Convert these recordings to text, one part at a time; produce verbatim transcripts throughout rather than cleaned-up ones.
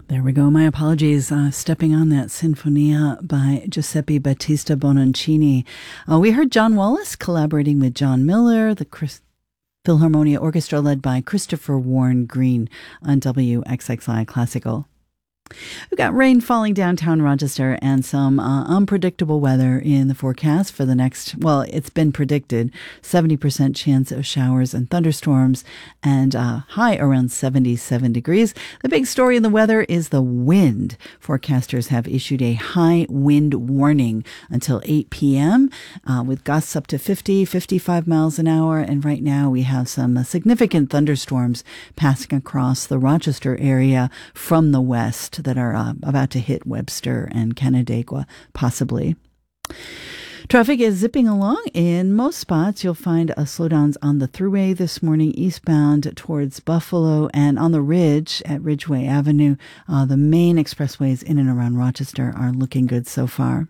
There we go. My apologies. Uh, stepping on that Sinfonia by Giuseppe Battista Bononcini. Uh, we heard John Wallace collaborating with John Miller, the Chris- Philharmonia Orchestra led by Christopher Warren Green on W X X I Classical. We've got rain falling downtown Rochester and some uh, unpredictable weather in the forecast for the next, well, it's been predicted, seventy percent chance of showers and thunderstorms and uh, high around seventy-seven degrees. The big story in the weather is the wind. Forecasters have issued a high wind warning until eight p.m. Uh, with gusts up to fifty, fifty-five miles an hour. And right now we have some uh, significant thunderstorms passing across the Rochester area from the west that are uh, about to hit Webster and Canandaigua, possibly. Traffic is zipping along. In most spots, you'll find uh, slowdowns on the Thruway this morning, eastbound towards Buffalo, and on the Ridge at Ridgeway Avenue. Uh, the main expressways in and around Rochester are looking good so far.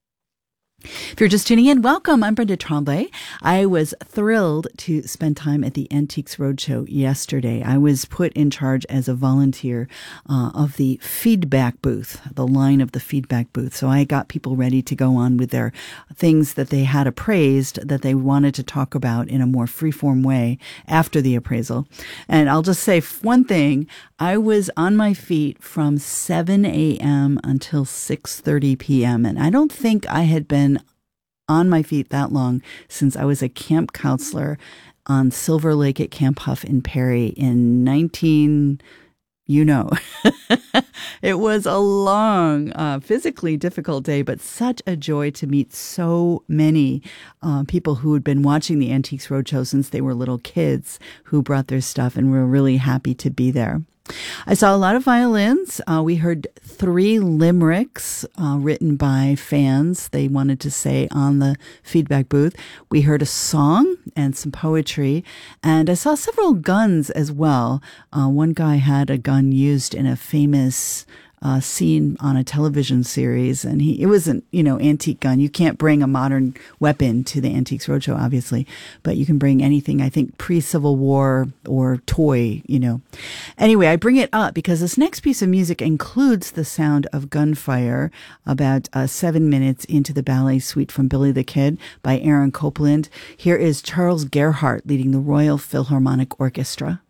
If you're just tuning in, welcome. I'm Brenda Tremblay. I was thrilled to spend time at the Antiques Roadshow yesterday. I was put in charge as a volunteer uh, of the feedback booth, the line of the feedback booth. So I got people ready to go on with their things that they had appraised that they wanted to talk about in a more freeform way after the appraisal. And I'll just say one thing. I was on my feet from seven a.m. until six thirty p.m. And I don't think I had been on my feet that long since I was a camp counselor on Silver Lake at Camp Huff in Perry in nineteen, you know. It was a long, uh, physically difficult day, but such a joy to meet so many uh, people who had been watching the Antiques Roadshow since they were little kids who brought their stuff and were really happy to be there. I saw a lot of violins. Uh, we heard three limericks uh, written by fans. They wanted to say on the feedback booth. We heard a song and some poetry. And I saw several guns as well. Uh, one guy had a gun used in a famous Uh, scene on a television series, and he it wasn't, you know, antique gun. You can't bring a modern weapon to the Antiques Roadshow, obviously, but you can bring anything, I think, pre-Civil War or toy, you know. Anyway, I bring it up because this next piece of music includes the sound of gunfire about uh, seven minutes into the ballet suite from Billy the Kid by Aaron Copland. Here is Charles Gerhardt leading the Royal Philharmonic Orchestra.